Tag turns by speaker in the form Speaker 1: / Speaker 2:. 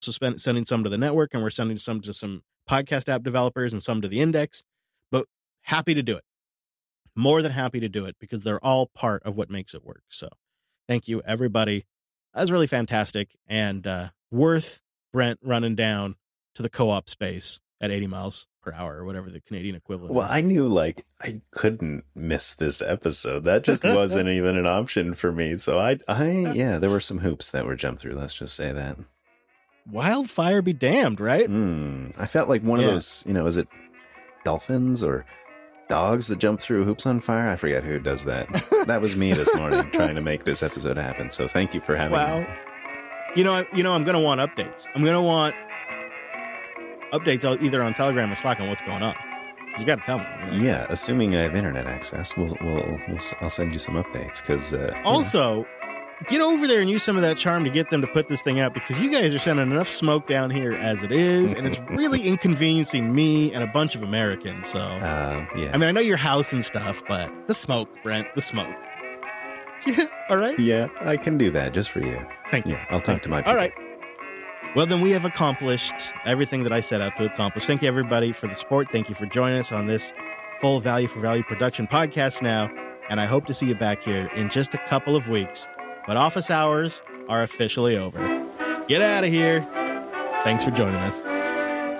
Speaker 1: sending some to the network, and we're sending some to some podcast app developers and some to the Index. But happy to do it. More than happy to do it because they're all part of what makes it work. So thank you, everybody. That was really fantastic and worth Brent running down to the co-op space at 80 miles per hour or whatever the Canadian equivalent
Speaker 2: Well,
Speaker 1: is.
Speaker 2: I knew I couldn't miss this episode. That just wasn't even an option for me. So yeah, there were some hoops that were jumped through. Let's just say that.
Speaker 1: Wildfire be damned, right?
Speaker 2: I felt like one of those, is it dolphins or dogs that jump through hoops on fire? I forget who does that. That was me this morning trying to make this episode happen. So thank you for having me.
Speaker 1: I'm going to want updates. I'm going to want updates either on Telegram or Slack on what's going on. You got to tell me.
Speaker 2: Yeah, assuming I have internet access, I'll send you some updates. Because
Speaker 1: also, get over there and use some of that charm to get them to put this thing out because you guys are sending enough smoke down here as it is, and it's really inconveniencing me and a bunch of Americans. So,
Speaker 2: yeah.
Speaker 1: I mean, I know your house and stuff, but the smoke, Brent, the smoke. Yeah, all right.
Speaker 2: Yeah, I can do that just for you.
Speaker 1: Thank you.
Speaker 2: Yeah, I'll talk to my people.
Speaker 1: All right. Well, then we have accomplished everything that I set out to accomplish. Thank you, everybody, for the support. Thank you for joining us on this full Value for Value production podcast now. And I hope to see you back here in just a couple of weeks. But office hours are officially over. Get out of here. Thanks for joining us.